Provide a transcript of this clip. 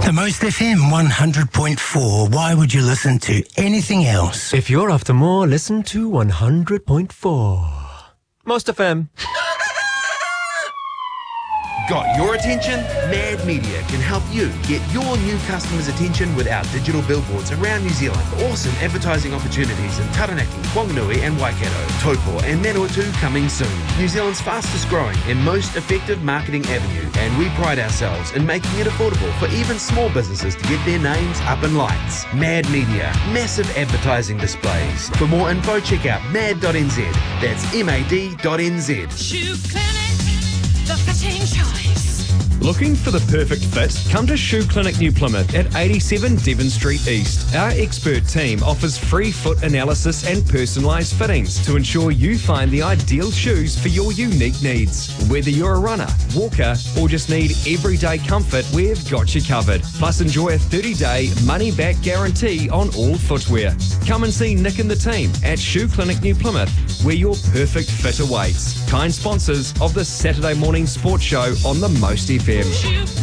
The Most FM 100.4. Why would you listen to anything else? If you're after more, listen to 100.4. Most FM. Got your attention? Mad Media can help you get your new customers' attention with our digital billboards around New Zealand. Awesome advertising opportunities in Taranaki, Whanganui and Waikato, Taupo and Manawatu coming soon. New Zealand's fastest growing and most effective marketing avenue, and we pride ourselves in making it affordable for even small businesses to get their names up in lights. Mad Media, massive advertising displays. For more info, check out mad.nz. That's mad.nz. Shoe Clinic, the fitting choice. Looking for the perfect fit? Come to Shoe Clinic New Plymouth at 87 Devon Street East. Our expert team offers free foot analysis and personalised fittings to ensure you find the ideal shoes for your unique needs. Whether you're a runner, walker, or just need everyday comfort, we've got you covered. Plus, enjoy a 30-day money-back guarantee on all footwear. Come and see Nick and the team at Shoe Clinic New Plymouth, where your perfect fit awaits. Kind sponsors of the Saturday morning sports show on the Most FM.